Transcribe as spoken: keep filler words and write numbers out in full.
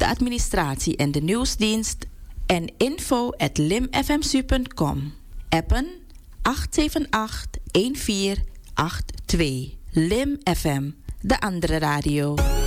de administratie en de nieuwsdienst en info at limfmsu punt com. Appen acht zeven acht een vier acht twee. Lim F M, de andere radio.